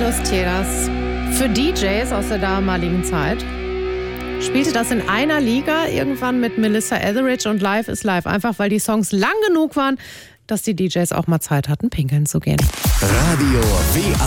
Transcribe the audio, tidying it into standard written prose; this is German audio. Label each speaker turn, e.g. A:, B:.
A: Los Tierras. Für DJs aus der damaligen Zeit spielte das in einer Liga irgendwann mit Melissa Etheridge und Live is Live. Einfach weil die Songs lang genug waren, dass die DJs auch mal Zeit hatten, pinkeln zu gehen.
B: Radio WA